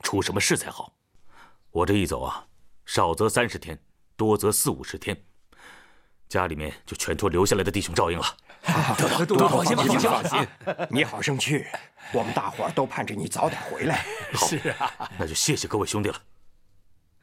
出什么事才好。我这一走啊，少则30天，多则40-50天，家里面就全托留下来的弟兄照应了。 都放心吧， 放心，你好生去，我们大伙儿都盼着你早点回来。 是啊，那就谢谢各位兄弟了。